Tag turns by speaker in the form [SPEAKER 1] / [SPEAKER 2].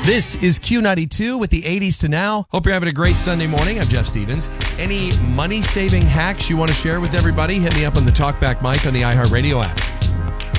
[SPEAKER 1] This is Q92 with the 80s to now. Hope you're having a great Sunday morning. I'm Jeff Stevens. Any money-saving hacks you want to share with everybody? Hit me up on the TalkBack mic on the iHeartRadio app.